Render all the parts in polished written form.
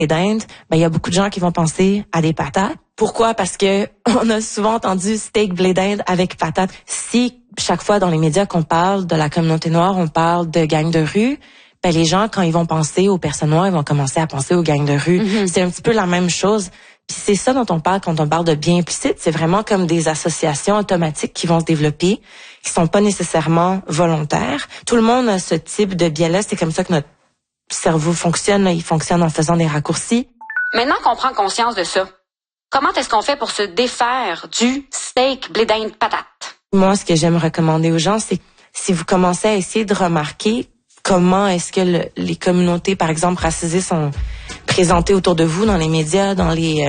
blé d'Inde, il y a beaucoup de gens qui vont penser à des patates. Pourquoi? Parce que on a souvent entendu steak blé d'Inde avec patates. Si chaque fois dans les médias qu'on parle de la communauté noire, on parle de gangs de rue, les gens, quand ils vont penser aux personnes noires, ils vont commencer à penser aux gangs de rue. Mm-hmm. C'est un petit peu la même chose. Puis c'est ça dont on parle quand on parle de biais implicites. C'est vraiment comme des associations automatiques qui vont se développer, qui sont pas nécessairement volontaires. Tout le monde a ce type de biais-là. C'est comme ça que notre cerveau fonctionne. Il fonctionne en faisant des raccourcis. Maintenant qu'on prend conscience de ça, comment est-ce qu'on fait pour se défaire du steak blé d'Inde patate? Moi, ce que j'aime recommander aux gens, c'est si vous commencez à essayer de remarquer comment est-ce que les communautés, par exemple, racisées sont présentées autour de vous dans les médias, dans les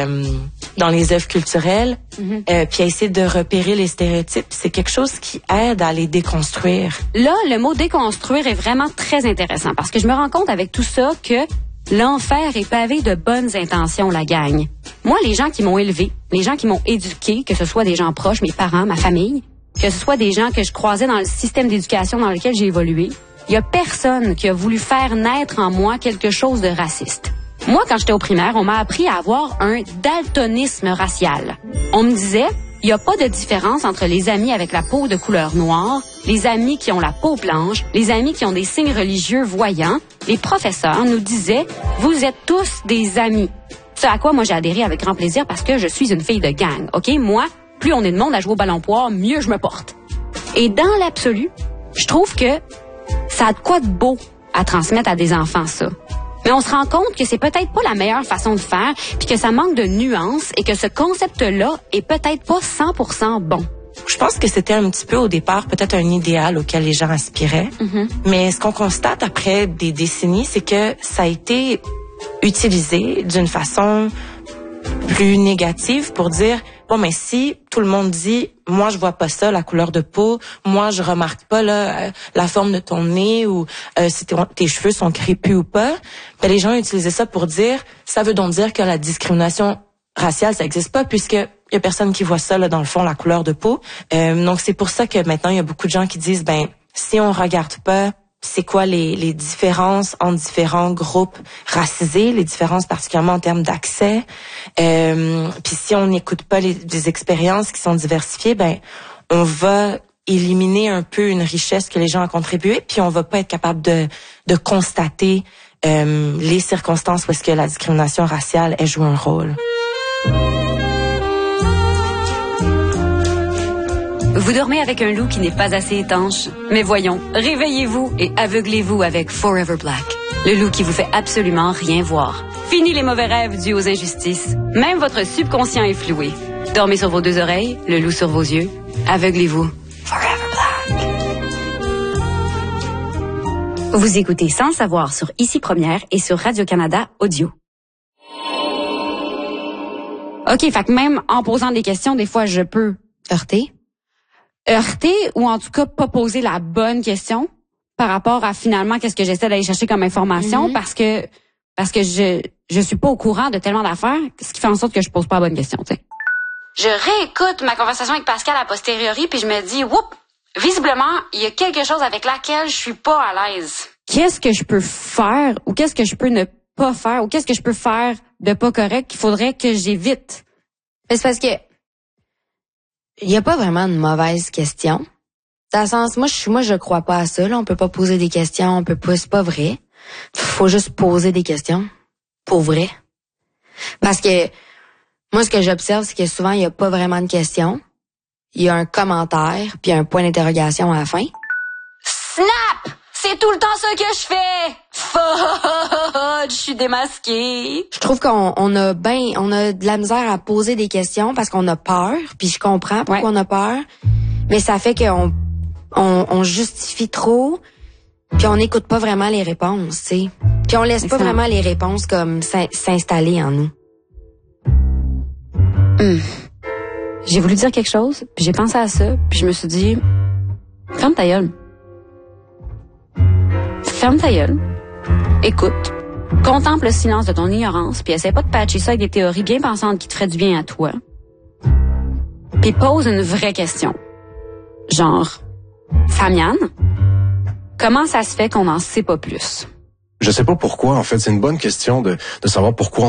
œuvres culturelles, puis à essayer de repérer les stéréotypes, c'est quelque chose qui aide à les déconstruire. Là, le mot déconstruire est vraiment très intéressant parce que je me rends compte avec tout ça que l'enfer est pavé de bonnes intentions, la gang. Moi, les gens qui m'ont élevé, les gens qui m'ont éduqué, que ce soit des gens proches, mes parents, ma famille, que ce soit des gens que je croisais dans le système d'éducation dans lequel j'ai évolué, il y a personne qui a voulu faire naître en moi quelque chose de raciste. Moi, quand j'étais au primaire, on m'a appris à avoir un daltonisme racial. On me disait, il n'y a pas de différence entre les amis avec la peau de couleur noire, les amis qui ont la peau blanche, les amis qui ont des signes religieux voyants. Les professeurs nous disaient, vous êtes tous des amis. Ce à quoi moi j'ai adhéré avec grand plaisir parce que je suis une fille de gang. OK, moi, plus on est de monde à jouer au ballon poire, mieux je me porte. Et dans l'absolu, je trouve que ça a de quoi de beau à transmettre à des enfants, ça. Mais on se rend compte que c'est peut-être pas la meilleure façon de faire, puis que ça manque de nuances et que ce concept-là est peut-être pas 100% bon. Je pense que c'était un petit peu au départ peut-être un idéal auquel les gens aspiraient. Mm-hmm. Mais ce qu'on constate après des décennies, c'est que ça a été utilisé d'une façon plus négative pour dire bon, mais si tout le monde dit moi je vois pas ça, la couleur de peau, moi je remarque pas la forme de ton nez ou si tes cheveux sont crépus ou pas, les gens utilisaient ça pour dire ça veut donc dire que la discrimination raciale ça existe pas puisque y a personne qui voit ça là dans le fond, la couleur de peau. Donc c'est pour ça que maintenant il y a beaucoup de gens qui disent si on regarde pas c'est quoi les différences entre différents groupes racisés, les différences particulièrement en termes d'accès. Puis si on n'écoute pas les expériences qui sont diversifiées, on va éliminer un peu une richesse que les gens ont contribué, puis on va pas être capable de constater les circonstances où est-ce que la discrimination raciale elle joue un rôle. Vous dormez avec un loup qui n'est pas assez étanche. Mais voyons, réveillez-vous et aveuglez-vous avec Forever Black. Le loup qui vous fait absolument rien voir. Fini les mauvais rêves dus aux injustices. Même votre subconscient est floué. Dormez sur vos deux oreilles, le loup sur vos yeux. Aveuglez-vous. Forever Black. Vous écoutez Sans le savoir sur Ici Première et sur Radio-Canada Audio. OK, fait que même en posant des questions, des fois, je peux heurter ou en tout cas pas poser la bonne question par rapport à finalement qu'est-ce que j'essaie d'aller chercher comme information parce que je suis pas au courant de tellement d'affaires, ce qui fait en sorte que je pose pas la bonne question, tu sais. Je réécoute ma conversation avec Pascal a posteriori puis je me dis visiblement, il y a quelque chose avec laquelle je suis pas à l'aise. Qu'est-ce que je peux faire ou qu'est-ce que je peux ne pas faire ou qu'est-ce que je peux faire de pas correct qu'il faudrait que j'évite? Mais c'est parce que il y a pas vraiment de mauvaise question. Dans le sens, moi je crois pas à ça, là. On peut pas poser des questions, on peut pas, c'est pas vrai. Faut juste poser des questions. Pour vrai. Parce que, moi, ce que j'observe, c'est que souvent, il y a pas vraiment de questions. Il y a un commentaire, puis un point d'interrogation à la fin. Snap! C'est tout le temps ça que je fais! Fudge, je suis démasquée. Je trouve qu'on a de la misère à poser des questions parce qu'on a peur, puis je comprends pourquoi on a peur, mais ça fait qu'on on justifie trop, puis on n'écoute pas vraiment les réponses, tu sais. Puis on laisse pas vraiment les réponses comme s'installer en nous. J'ai voulu dire quelque chose, puis j'ai pensé à ça, puis je me suis dit, ferme ta gueule. Ferme ta gueule. Écoute. Contemple le silence de ton ignorance, puis essaie pas de patcher ça avec des théories bien pensantes qui te feraient du bien à toi. Puis pose une vraie question. Genre, Famiane, comment ça se fait qu'on n'en sait pas plus? Je sais pas pourquoi, en fait. C'est une bonne question de savoir pourquoi